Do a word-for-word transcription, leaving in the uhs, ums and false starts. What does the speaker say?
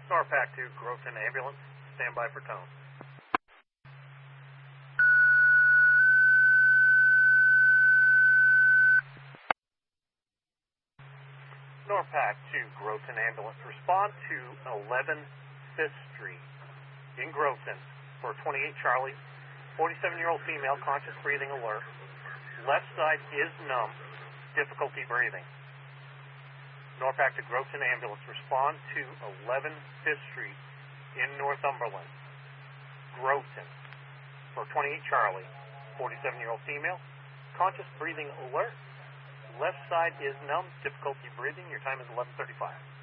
Norpac to Groton Ambulance. Stand by for tone. Norpac to Groton Ambulance. Respond to eleven Fifth Street in Groton for twenty-eight Charlie. forty-seven-year-old female, conscious breathing alert. Left side is numb. Difficulty breathing. Norpac to Groton Ambulance. Respond to eleven Fifth Street in Northumberland, Groton for twenty-eight Charlie. forty-seven-year-old female, conscious breathing alert. Left side is numb. Difficulty breathing. Your time is eleven thirty-five.